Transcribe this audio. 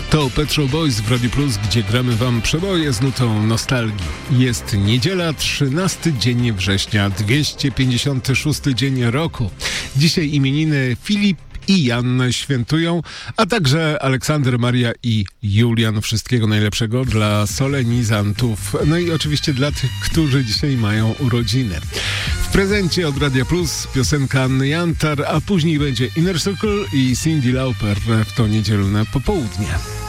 To Petro Boys w Radio Plus, gdzie gramy wam przeboje z nutą nostalgii. Jest niedziela, 13 dzień września, 256 dzień roku. Dzisiaj imieniny Filip i Jan świętują, a także Aleksander, Maria i Julian. Wszystkiego najlepszego dla solenizantów. No i oczywiście dla tych, którzy dzisiaj mają urodziny. W prezencie od Radia Plus piosenka Anny Jantar, a później będzie Inner Circle i Cyndi Lauper w to niedzielne popołudnie.